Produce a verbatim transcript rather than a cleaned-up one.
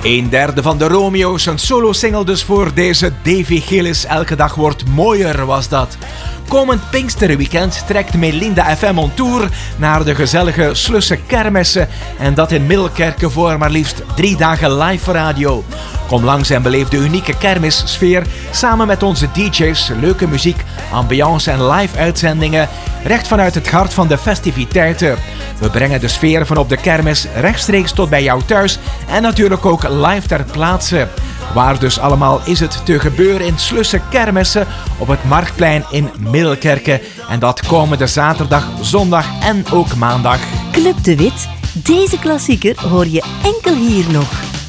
Een derde van de Romeo's, een solo-single dus voor deze Davy Gillis. Elke dag wordt mooier, was dat. Komend Pinksterweekend trekt Melinda F M on tour naar de gezellige Slusse kermissen. En dat in Middelkerke voor maar liefst drie dagen live radio. Kom langs en beleef de unieke kermissfeer samen met onze D J's, leuke muziek, ambiance en live-uitzendingen recht vanuit het hart van de festiviteiten. We brengen de sfeer van op de kermis rechtstreeks tot bij jou thuis en natuurlijk ook live ter plaatse. Waar dus allemaal is het te gebeuren in Slusse kermissen op het Marktplein in Middelkerke. En dat komende zaterdag, zondag en ook maandag. Club de Wit, deze klassieker hoor je enkel hier nog.